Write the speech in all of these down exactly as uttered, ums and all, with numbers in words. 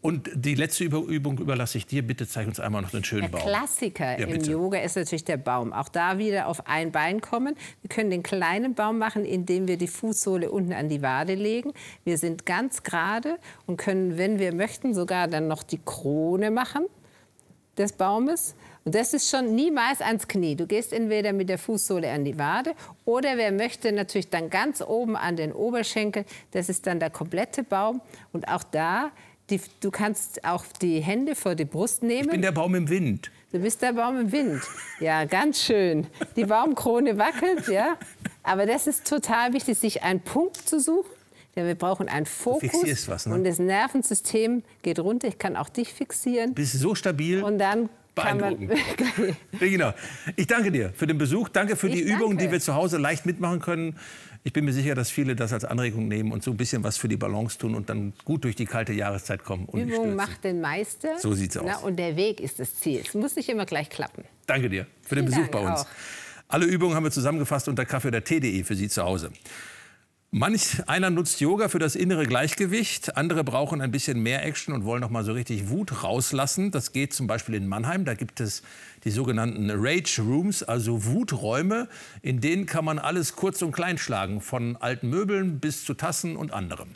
Und die letzte Übung überlasse ich dir. Bitte zeig uns einmal noch den schönen der Baum. Der Klassiker ja, im Yoga ist natürlich der Baum. Auch da wieder auf ein Bein kommen. Wir können den kleinen Baum machen, indem wir die Fußsohle unten an die Wade legen. Wir sind ganz gerade und können, wenn wir möchten, sogar dann noch die Krone machen des Baumes. Und das ist schon niemals ans Knie. Du gehst entweder mit der Fußsohle an die Wade oder wer möchte natürlich dann ganz oben an den Oberschenkel. Das ist dann der komplette Baum. Und auch da, die, du kannst auch die Hände vor die Brust nehmen. Ich bin der Baum im Wind. Du bist der Baum im Wind. Ja, ganz schön. Die Baumkrone wackelt, ja. Aber das ist total wichtig, sich einen Punkt zu suchen. Denn wir brauchen einen Fokus. Du fixierst was, ne? Und das Nervensystem geht runter. Ich kann auch dich fixieren. Bist so stabil. Und dann kann man... Regina, ich danke dir für den Besuch. Danke für die Ich Übungen, danke. die wir zu Hause leicht mitmachen können. Ich bin mir sicher, dass viele das als Anregung nehmen und so ein bisschen was für die Balance tun und dann gut durch die kalte Jahreszeit kommen. Und nicht Übung stürzen. macht den Meister. So sieht's aus. Na, und der Weg ist das Ziel. Es muss nicht immer gleich klappen. Danke dir für den Vielen Besuch bei Dank uns. auch. Alle Übungen haben wir zusammengefasst unter kaffee oder tee punkt de für Sie zu Hause. Manch einer nutzt Yoga für das innere Gleichgewicht, andere brauchen ein bisschen mehr Action und wollen noch mal so richtig Wut rauslassen. Das geht zum Beispiel in Mannheim, da gibt es die sogenannten Rage Rooms, also Wuträume. In denen kann man alles kurz und klein schlagen, von alten Möbeln bis zu Tassen und anderem.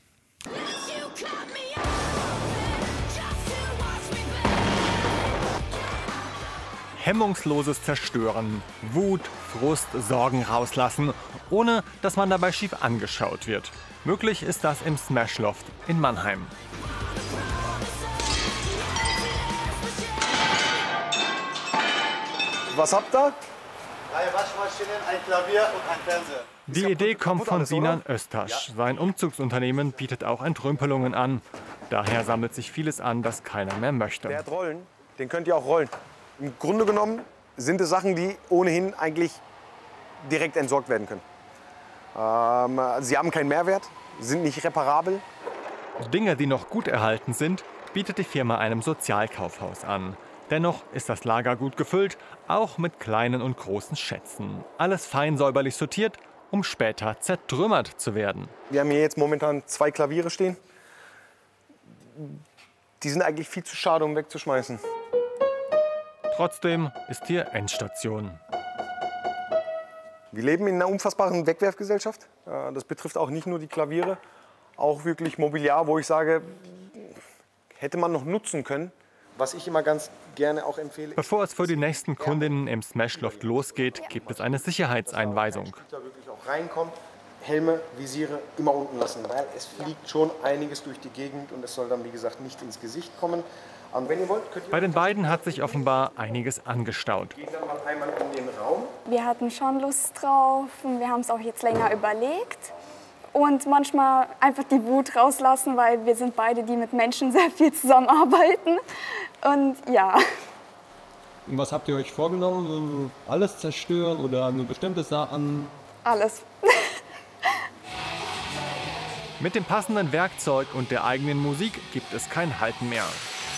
Hemmungsloses Zerstören, Wut, Frust, Sorgen rauslassen, ohne dass man dabei schief angeschaut wird. Möglich ist das im Smash Loft in Mannheim. Was habt ihr? Drei Waschmaschinen, ein Klavier und ein Fernseher. Die Idee kommt von Sinan Öztaş. Sein Umzugsunternehmen bietet auch Entrümpelungen an. Daher sammelt sich vieles an, das keiner mehr möchte. Der hat Rollen, den könnt ihr auch rollen. Im Grunde genommen sind es Sachen, die ohnehin eigentlich direkt entsorgt werden können. Ähm, sie haben keinen Mehrwert, sind nicht reparabel. Dinge, die noch gut erhalten sind, bietet die Firma einem Sozialkaufhaus an. Dennoch ist das Lager gut gefüllt, auch mit kleinen und großen Schätzen. Alles fein säuberlich sortiert, um später zertrümmert zu werden. Wir haben hier jetzt momentan zwei Klaviere stehen. Die sind eigentlich viel zu schade, um wegzuschmeißen. Trotzdem ist hier Endstation. Wir leben in einer unfassbaren Wegwerfgesellschaft. Das betrifft auch nicht nur die Klaviere, auch wirklich Mobiliar, wo ich sage, hätte man noch nutzen können. Was ich immer ganz gerne auch empfehle. Bevor es für die nächsten Kundinnen im Smash Loft losgeht, gibt es eine Sicherheitseinweisung. Da wirklich auch reinkommt, Helme, Visiere immer unten lassen, weil es fliegt schon einiges durch die Gegend und es soll dann, wie gesagt, nicht ins Gesicht kommen. Und wenn ihr wollt, könnt ihr Bei den beiden hat sich offenbar einiges angestaut. gehen dann mal einmal in den Raum. Wir hatten schon Lust drauf und wir haben es auch jetzt länger überlegt. Und manchmal einfach die Wut rauslassen, weil wir sind beide, die mit Menschen sehr viel zusammenarbeiten. Und ja. Und was habt ihr euch vorgenommen? Alles zerstören oder nur bestimmte Sachen? Alles. Mit dem passenden Werkzeug und der eigenen Musik gibt es kein Halten mehr.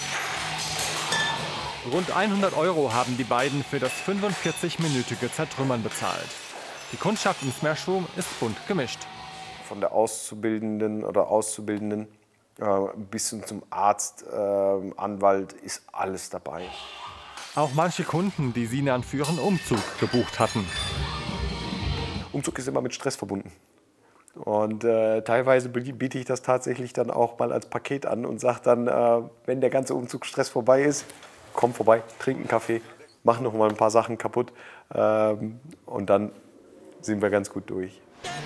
Rund hundert Euro haben die beiden für das fünfundvierzig-minütige Zertrümmern bezahlt. Die Kundschaft im Smash Room ist bunt gemischt. Von der Auszubildenden oder Auszubildenden äh, bis hin zum Arzt, äh, Anwalt ist alles dabei. Auch manche Kunden, die Sinan für ihren Umzug gebucht hatten. Umzug ist immer mit Stress verbunden. Und äh, teilweise biete ich das tatsächlich dann auch mal als Paket an und sage dann, äh, wenn der ganze Umzugsstress vorbei ist, komm vorbei, trink einen Kaffee, mach noch mal ein paar Sachen kaputt ähm, und dann sind wir ganz gut durch.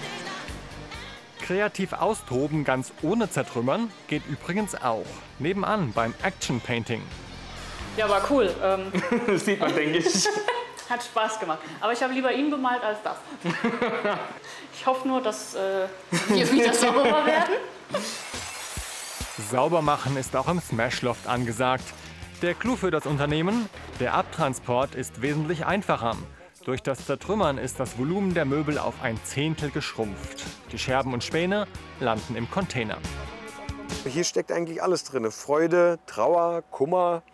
Kreativ austoben, ganz ohne Zertrümmern, geht übrigens auch. Nebenan beim Action Painting. Ja, war cool. Ähm, Das sieht man, denke ich. hat Spaß gemacht. Aber ich habe lieber ihn bemalt als das. Ich hoffe nur, dass äh, wir wieder sauber werden. Sauber machen ist auch im Smash Loft angesagt. Der Clou für das Unternehmen: der Abtransport ist wesentlich einfacher. Durch das Zertrümmern ist das Volumen der Möbel auf ein Zehntel geschrumpft. Die Scherben und Späne landen im Container. Hier steckt eigentlich alles drin. Freude, Trauer, Kummer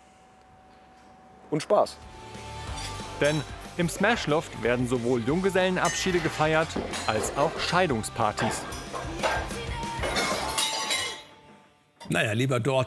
und Spaß. Denn im Smash Loft werden sowohl Junggesellenabschiede gefeiert, als auch Scheidungspartys. Naja, lieber dort